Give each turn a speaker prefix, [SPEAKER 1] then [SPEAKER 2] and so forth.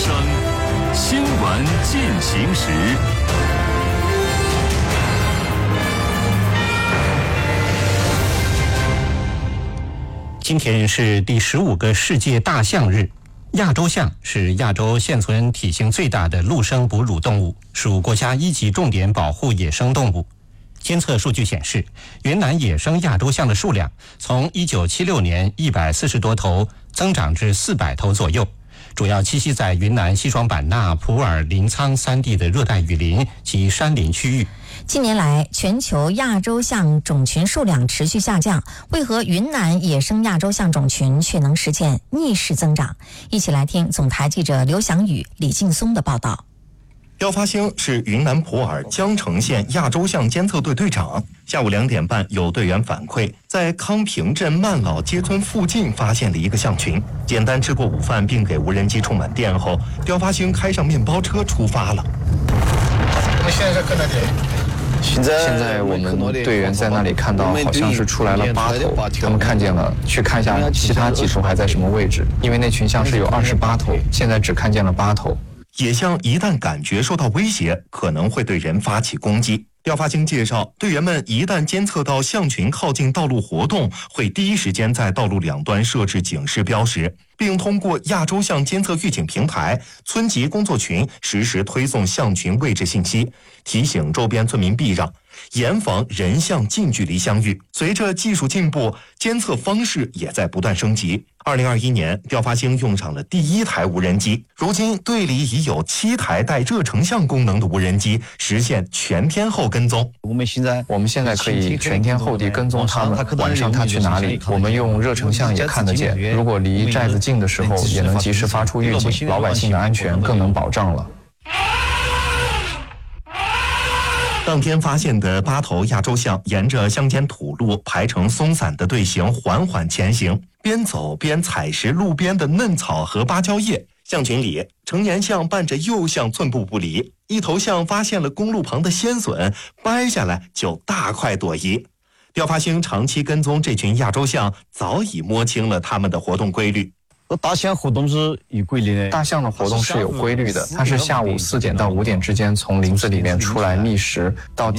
[SPEAKER 1] 声，新闻进行时。
[SPEAKER 2] 今天是第15个世界大象日。亚洲象是亚洲现存体型最大的陆生哺乳动物，属国家1级重点保护野生动物。监测数据显示，云南野生亚洲象的数量从1976年140多头增长至400头左右，主要栖息在云南西双版纳、普洱、临沧3地的热带雨林及山林区域。
[SPEAKER 3] 近年来，全球亚洲象种群数量持续下降，为何云南野生亚洲象种群却能实现逆势增长？一起来听总台记者刘翔宇、李劲松的报道。
[SPEAKER 4] 刁发兴是云南普洱江城县亚洲象监测队队长。下午2点半，有队员反馈，在康平镇曼老街村附近发现了一个象群。简单吃过午饭，并给无人机充满电后，刁发兴开上面包车出发了。
[SPEAKER 5] 我们现在搁哪里？
[SPEAKER 6] 现在我们队员在那里看到，好像是出来了8头，他们看见了，去看一下其他几头还在什么位置，因为那群象是有28头，现在只看见了8头。
[SPEAKER 4] 野象一旦感觉受到威胁，可能会对人发起攻击。刁发兴介绍，队员们一旦监测到象群靠近道路活动，会第一时间在道路两端设置警示标识，并通过亚洲象监测预警平台、村级工作群实时推送象群位置信息，提醒周边村民避让，严防人象近距离相遇。随着技术进步，监测方式也在不断升级。2021年，刁发兴用上了第1台无人机，如今队里已有7台带热成像功能的无人机，实现全天候跟踪。
[SPEAKER 6] 我们现在可以全天候地跟踪他们，晚上他去哪里，我们用热成像也看得见。如果离寨子近的时候，也能及时发出预警，老百姓的安全更能保障了。
[SPEAKER 4] 当天发现的8头亚洲象沿着乡间土路排成松散的队形缓缓前行，边走边采食路边的嫩草和芭蕉叶。象群里，成年象伴着幼象寸步不离，一头象发现了公路旁的鲜笋，掰下来就大快朵颐。刁发兴长期跟踪这群亚洲象，早已摸清了它们的活动规律。
[SPEAKER 6] 大象活动是有规律的。大象的活动是有规律的，它是下午4点到5点之间从林子里面出来觅食，到